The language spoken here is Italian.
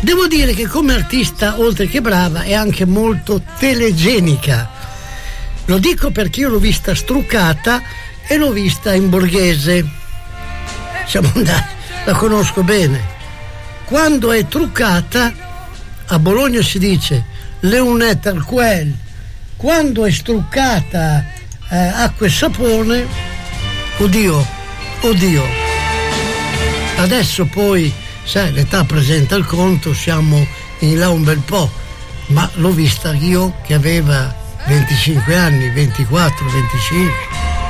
Devo dire che come artista, oltre che brava, è anche molto telegenica. Lo dico perché io l'ho vista struccata e l'ho vista in Borghese. Siamo andati, la conosco bene. Quando è truccata, a Bologna si dice leunetta al quel. Quando è struccata, acqua e sapone, oddio. Adesso poi, sai, l'età presenta il conto, siamo in là un bel po', ma l'ho vista io che aveva 25 anni, 24, 25.